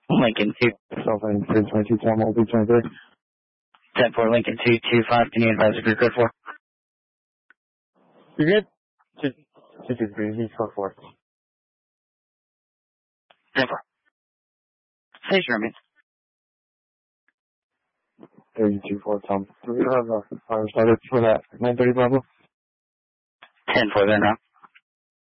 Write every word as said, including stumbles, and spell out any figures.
Lincoln two. Southern three twenty-two, Tom, L B twenty-three. ten four, Lincoln two two five, can you advise if you're good for? You good? two two three, he's code four. ten four. Say your name. thirty-two four, Tom. Three, uh, fire started for that. nine thirty, Bravo. ten four, then now.